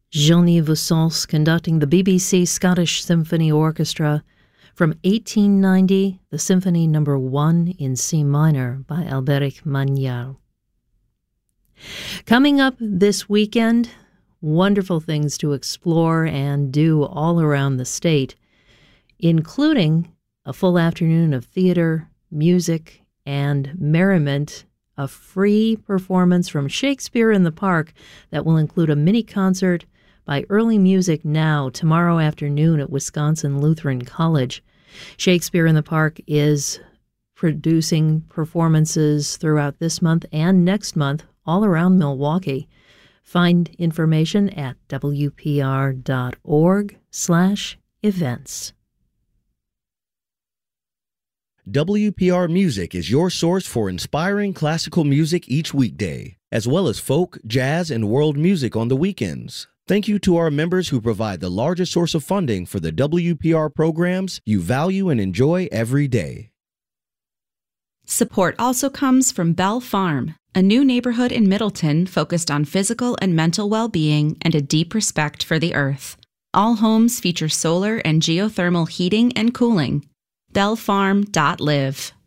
Jean-Yves Ossens conducting the BBC Scottish Symphony Orchestra from 1890, the Symphony No. 1 in C minor by Alberic Magnal. Coming up this weekend, wonderful things to explore and do all around the state, including a full afternoon of theater, music, and merriment, a free performance from Shakespeare in the Park that will include a mini concert by Early Music Now tomorrow afternoon at Wisconsin Lutheran College. Shakespeare in the Park is producing performances throughout this month and next month all around Milwaukee. Find information at wpr.org/events. WPR Music is your source for inspiring classical music each weekday, as well as folk, jazz, and world music on the weekends. Thank you to our members who provide the largest source of funding for the WPR programs you value and enjoy every day. Support also comes from Bell Farm, a new neighborhood in Middleton focused on physical and mental well-being and a deep respect for the earth. All homes feature solar and geothermal heating and cooling. bellfarm.live.